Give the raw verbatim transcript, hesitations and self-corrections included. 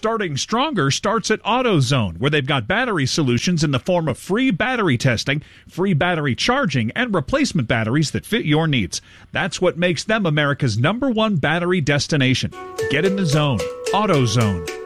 Starting stronger starts at AutoZone, where they've got battery solutions in the form of free battery testing, free battery charging, and replacement batteries that fit your needs. That's what makes them America's number one battery destination. Get in the zone. AutoZone.